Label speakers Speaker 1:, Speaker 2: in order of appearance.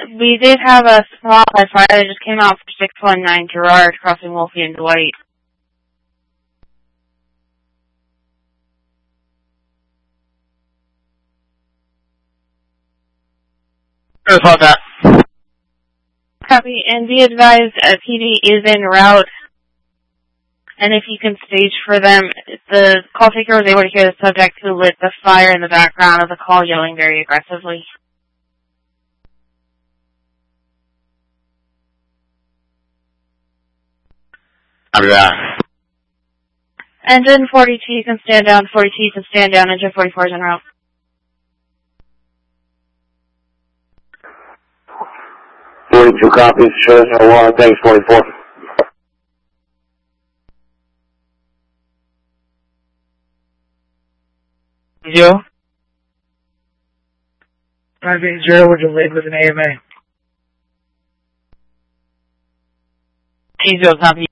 Speaker 1: we did have a spotlight fire that just came out for 619 Gerard crossing Wolfie and Dwight.
Speaker 2: About that.
Speaker 1: Copy, and be advised, PD is en route, and if you can stage for them, the call taker was able to hear the subject who lit the fire in the background of the call yelling very aggressively.
Speaker 2: Copy that.
Speaker 1: Engine 42, you can stand down. 42, you can stand down. Engine 44 is en route.
Speaker 3: 42 copies, show us no one, thanks 44.
Speaker 4: Yo. 580, we're delayed with an AMA.
Speaker 2: 80, copy